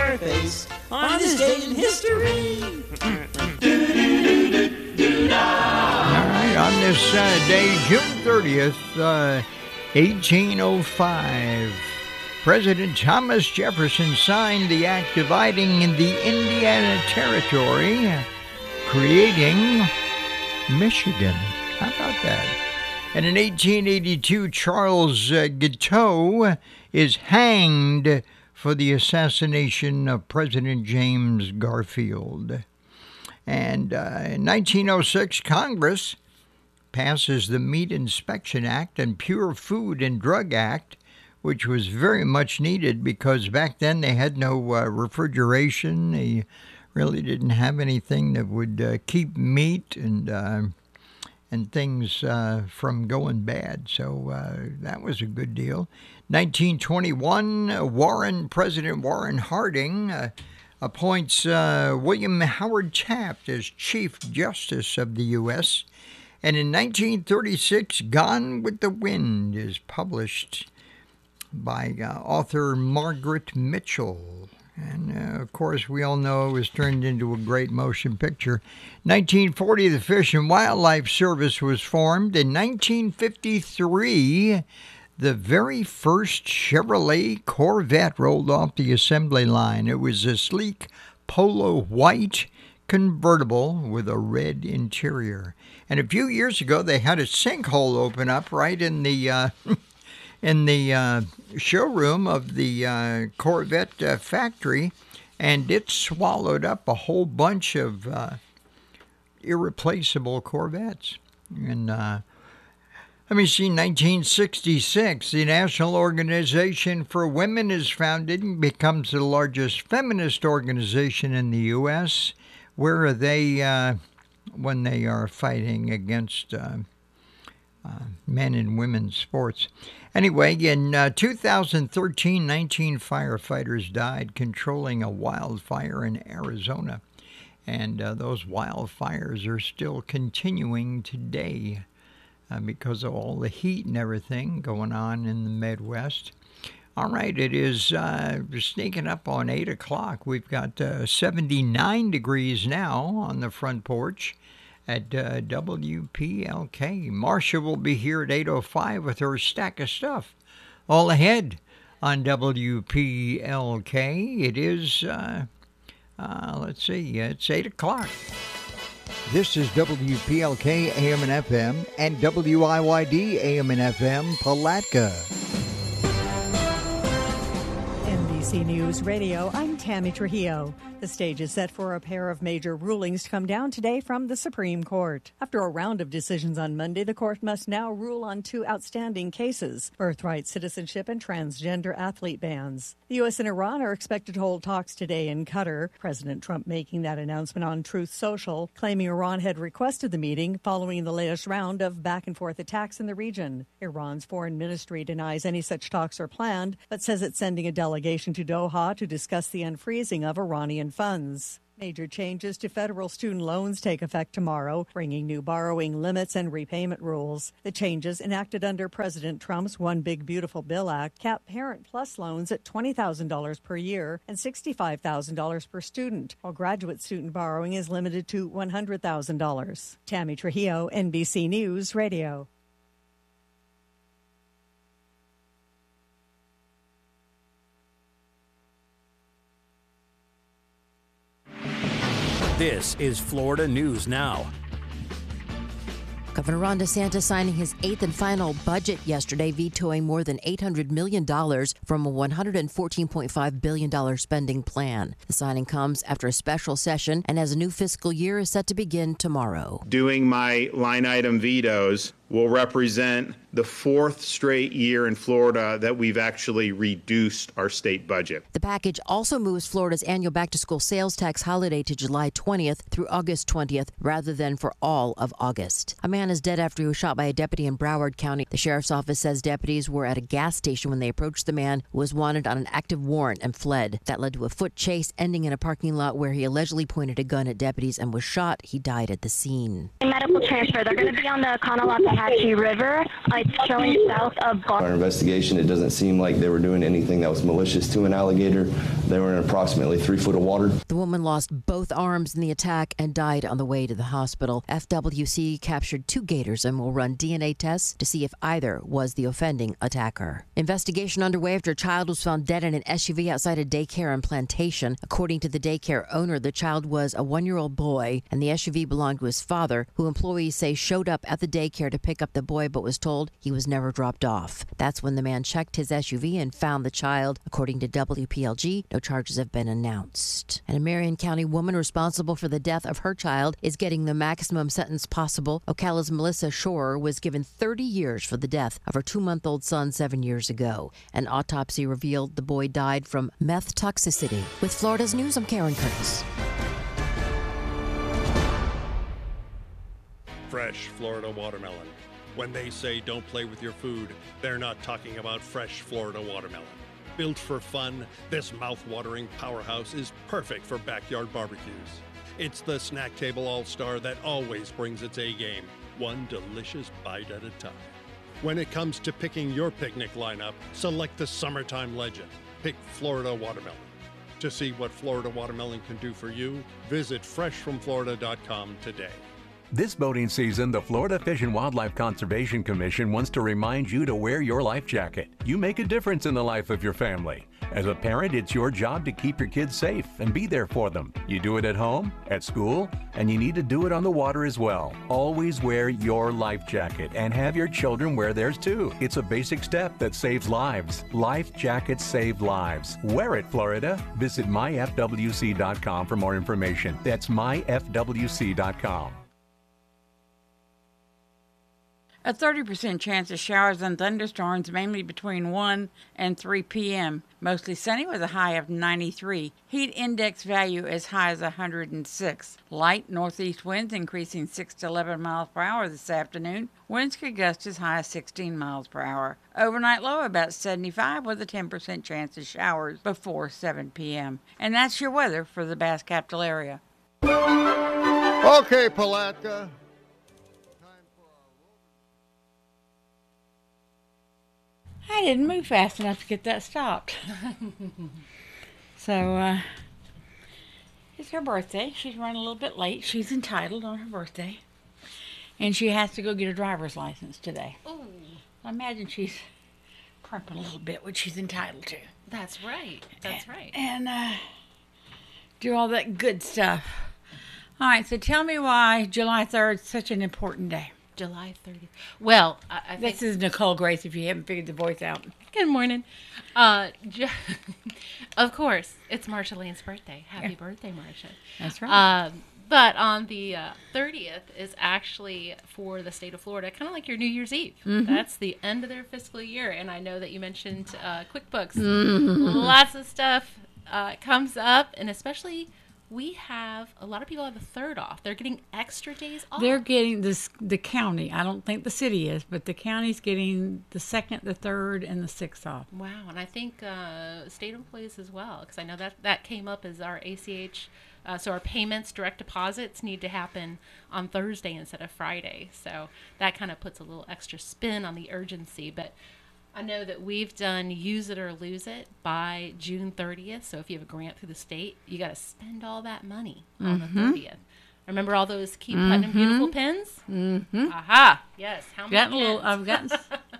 Scarface on this day in history. All right, on this day, June 30th, 1805, President Thomas Jefferson signed the act dividing the Indiana Territory, creating Michigan. How about that? And in 1882, Charles Guiteau is hanged for the assassination of President James Garfield. And in 1906, Congress passes the Meat Inspection Act and Pure Food and Drug Act, which was very much needed because back then they had no refrigeration. They really didn't have anything that would keep meat and things from going bad. So that was a good deal. 1921, President Warren Harding appoints William Howard Taft as Chief Justice of the U.S. And in 1936, Gone with the Wind is published by author Margaret Mitchell. And, of course, we all know it was turned into a great motion picture. 1940, the Fish and Wildlife Service was formed. In 1953, the very first Chevrolet Corvette rolled off the assembly line. It was a sleek polo white convertible with a red interior. And a few years ago, they had a sinkhole open up right in the showroom of the Corvette factory, and it swallowed up a whole bunch of irreplaceable Corvettes. And let me see, 1966, the National Organization for Women is founded and becomes the largest feminist organization in the U.S., where they, when they are fighting against men and women's sports. Anyway, in 2013, 19 firefighters died controlling a wildfire in Arizona. And those wildfires are still continuing today because of all the heat and everything going on in the Midwest. All right, it is sneaking up on 8 o'clock. We've got 79 degrees now on the front porch at WPLK. Marcia will be here at 8:05 with her stack of stuff. All ahead on WPLK. It is, let's see, it's 8 o'clock. This is WPLK AM and FM and WIYD AM and FM Palatka. NBC News Radio, I'm Tammy Trujillo. The stage is set for a pair of major rulings to come down today from the Supreme Court. After a round of decisions on Monday, the court must now rule on two outstanding cases: birthright citizenship and transgender athlete bans. The U.S. and Iran are expected to hold talks today in Qatar. President Trump making that announcement on Truth Social, claiming Iran had requested the meeting following the latest round of back-and-forth attacks in the region. Iran's foreign ministry denies any such talks are planned, but says it's sending a delegation to Doha to discuss the unfreezing of Iranian funds. Major changes to federal student loans take effect tomorrow, bringing new borrowing limits and repayment rules. The changes enacted under President Trump's One Big Beautiful Bill Act cap Parent Plus loans at $20,000 per year and $65,000 per student, while graduate student borrowing is limited to $100,000. Tammy Trujillo, NBC News Radio. This is Florida News Now. Governor Ron DeSantis signing his eighth and final budget yesterday, vetoing more than $800 million from a $114.5 billion spending plan. The signing comes after a special session and as a new fiscal year is set to begin tomorrow. Doing my line item vetoes will represent the fourth straight year in Florida that we've actually reduced our state budget. The package also moves Florida's annual back-to-school sales tax holiday to July 20th through August 20th rather than for all of August. A man is dead after he was shot by a deputy in Broward County. The sheriff's office says deputies were at a gas station when they approached the man who was wanted on an active warrant and fled. That led to a foot chase ending in a parking lot where he allegedly pointed a gun at deputies and was shot. He died at the scene. Medical transfer. They're going to be on the Conalapa Waxahachie River. It's showing south of Our investigation, it doesn't seem like they were doing anything that was malicious to an alligator. They were in approximately 3 foot of water. The woman lost both arms in the attack and died on the way to the hospital. FWC captured 2 gators and will run DNA tests to see if either was the offending attacker. Investigation underway after a child was found dead in an SUV outside a daycare in Plantation. According to the daycare owner, the child was a 1-year-old boy, and the SUV belonged to his father, who employees say showed up at the daycare to pick up the boy but was told he was never dropped off. That's when the man checked his SUV and found the child. According to WPLG, no charges have been announced. And a Marion County woman responsible for the death of her child is getting the maximum sentence possible. Ocala's Melissa Shore was given 30 years for the death of her 2-month-old son 7 years ago. An autopsy revealed the boy died from meth toxicity. With Florida's News, I'm Karen Curtis. Fresh Florida watermelon. When they say don't play with your food, they're not talking about fresh Florida watermelon. Built for fun, this mouth-watering powerhouse is perfect for backyard barbecues. It's the snack table all-star that always brings its A-game, one delicious bite at a time. When it comes to picking your picnic lineup, select the summertime legend. Pick Florida watermelon. To see what Florida watermelon can do for you, visit freshfromflorida.com today. This boating season, the Florida Fish and Wildlife Conservation Commission wants to remind you to wear your life jacket. You make a difference in the life of your family. As a parent, it's your job to keep your kids safe and be there for them. You do it at home, at school, and you need to do it on the water as well. Always wear your life jacket and have your children wear theirs too. It's a basic step that saves lives. Life jackets save lives. Wear it, Florida. Visit myfwc.com for more information. That's myfwc.com. A 30% chance of showers and thunderstorms, mainly between 1 and 3 p.m. Mostly sunny with a high of 93. Heat index value as high as 106. Light northeast winds increasing 6 to 11 miles per hour this afternoon. Winds could gust as high as 16 miles per hour. Overnight low about 75 with a 10% chance of showers before 7 p.m. And that's your weather for the Bass Capital area. Okay, Palatka. I didn't move fast enough to get that stopped. So, it's her birthday. She's running a little bit late. She's entitled on her birthday. And she has to go get a driver's license today. Oh. I imagine she's crimping a little bit, which she's entitled to. That's right. That's right. And do all that good stuff. All right, so tell me why July 3rd is such an important day. July 30th. Well, I think... This is Nicole Grace, if you haven't figured the voice out. Good morning. Of course, it's Marsha Lane's birthday. Happy birthday, Marsha. That's right. But on the 30th is actually for the state of Florida, kind of like your New Year's Eve. Mm-hmm. That's the end of their fiscal year. And I know that you mentioned QuickBooks. Mm-hmm. Lots of stuff comes up, and especially... We have, a lot of people have the 3rd off. They're getting extra days off. They're getting the county. I don't think the city is, but the county's getting the 2nd, the 3rd, and the 6th off. Wow, and I think state employees as well, because I know that came up as our ACH. So our payments, direct deposits, need to happen on Thursday instead of Friday. So that kind of puts a little extra spin on the urgency, but... I know that we've done use it or lose it by June 30th. So if you have a grant through the state, you got to spend all that money on the 30th. Remember all those Keep Putnam Beautiful pins? Mm-hmm. Aha. Yes. How many pins? I've gotten...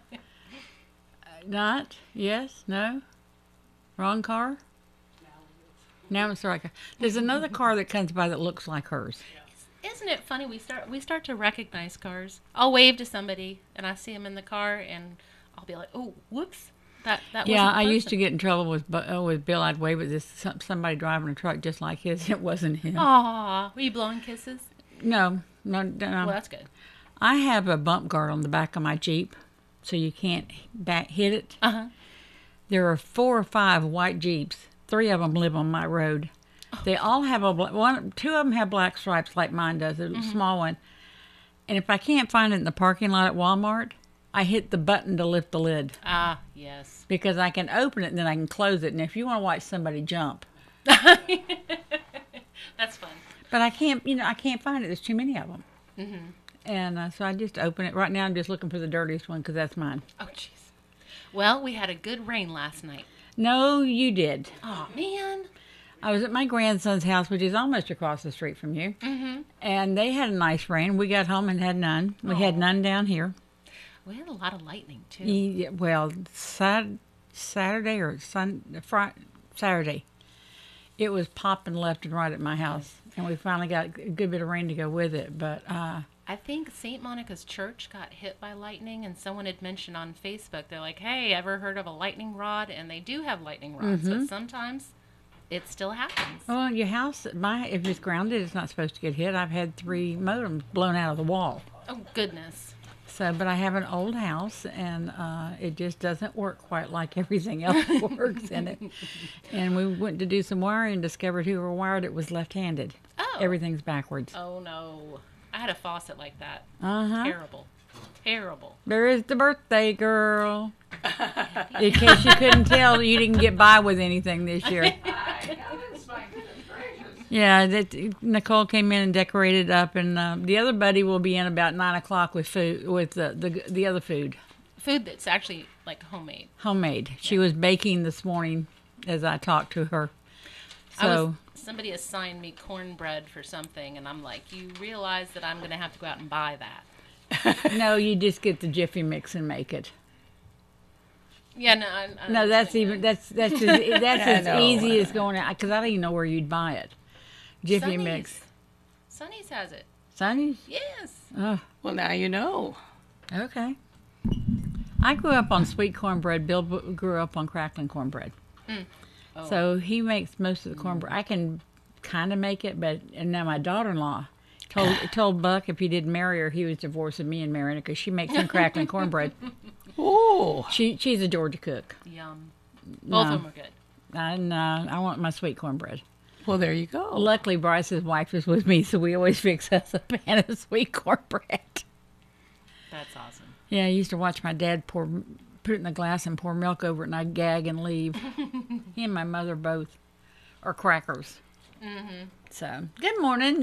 Not? Yes? No? Wrong car? Now it's the right car. There's another car that comes by that looks like hers. Isn't it funny? We start to recognize cars. I'll wave to somebody, and I see them in the car, and... I'll be like, oh, whoops. That yeah, I used to get in trouble with Bill. I'd wave at somebody driving a truck just like his. It wasn't him. Aw, were you blowing kisses? No. Well, that's good. I have a bump guard on the back of my Jeep, so you can't hit it. Uh-huh. There are 4 or 5 white Jeeps. 3 of them live on my road. Oh. They all have 2 of them have black stripes like mine does, a small one. And if I can't find it in the parking lot at Walmart, I hit the button to lift the lid. Ah, yes. Because I can open it and then I can close it. And if you want to watch somebody jump. That's fun. But I can't find it. There's too many of them. Mm-hmm. And so I just open it. Right now I'm just looking for the dirtiest one because that's mine. Oh, jeez. Well, we had a good rain last night. No, you did. Oh, man. I was at my grandson's house, which is almost across the street from you. Mm-hmm. And they had a nice rain. We got home and had none. We had none down here. We had a lot of lightning, too. Yeah, well, Saturday or Saturday, it was popping left and right at my house. And we finally got a good bit of rain to go with it. But I think St. Monica's church got hit by lightning, and someone had mentioned on Facebook, they're like, hey, ever heard of a lightning rod? And they do have lightning rods, but sometimes it still happens. Well, your house, if it's grounded, it's not supposed to get hit. I've had 3 modems blown out of the wall. Oh, goodness. So, but I have an old house, and it just doesn't work quite like everything else works in it. And we went to do some wiring and discovered whoever wired it was left-handed. Oh. Everything's backwards. Oh, no. I had a faucet like that. Uh-huh. Terrible. There is the birthday girl. In case you couldn't tell, you didn't get by with anything this year. Yeah, Nicole came in and decorated up, and the other buddy will be in about 9 o'clock with food, with the other food. Food that's actually like homemade. Homemade. She was baking this morning as I talked to her. So somebody assigned me cornbread for something, and I'm like, you realize that I'm going to have to go out and buy that. No, you just get the Jiffy Mix and make it. Yeah, no. No, that's as easy as going out, because I don't even know where you'd buy it. Jiffy Sonny's. Mix. Sonny's has it. Sonny's? Yes. Oh. Well, now you know. Okay. I grew up on sweet cornbread. Bill grew up on crackling cornbread. Oh. So he makes most of the cornbread. I can kind of make it, and now my daughter-in-law told Buck if he didn't marry her, he was divorcing me and marrying her because she makes some crackling cornbread. Oh. She's a Georgia cook. Yum. Both of them are good. I want my sweet cornbread. Well, there you go. Luckily, Bryce's wife is with me, so we always fix us a pan of sweet cornbread. That's awesome. Yeah, I used to watch my dad put it in a glass and pour milk over it, and I'd gag and leave. He and my mother both are crackers. Mm-hmm. So, good morning.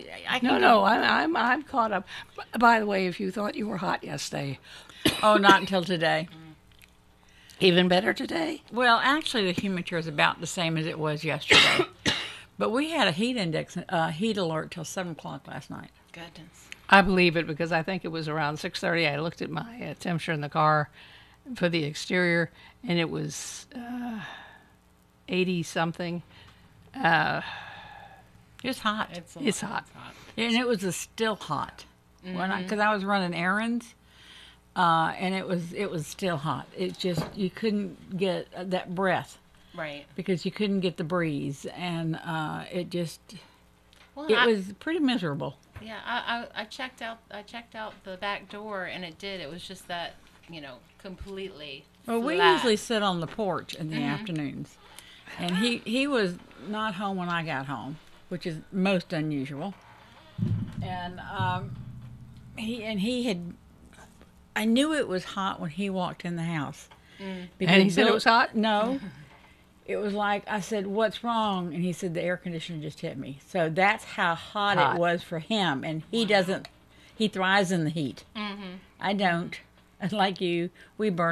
I'm caught up. By the way, if you thought you were hot yesterday. Oh, not until today. Even better today? Well, actually, the humidity is about the same as it was yesterday. But we had a heat alert till 7 o'clock last night. Goodness. I believe it because I think it was around 6:30. I looked at my temperature in the car for the exterior, and it was 80-something. It's hot. It's hot. And it was still hot. Because I was running errands, and it was still hot. It just, you couldn't get that breath. Right. Because you couldn't get the breeze, and it just, well, it was pretty miserable. Yeah, I checked out the back door, and it was just that, completely Well, we flat. usually sit on the porch in the afternoons, and he was not home when I got home, which is most unusual. And I knew it was hot when he walked in the house. And he said it was hot? No. It was like, I said, what's wrong? And he said, the air conditioner just hit me. So that's how hot it was for him. And he doesn't, he thrives in the heat. I don't. Like you, we burn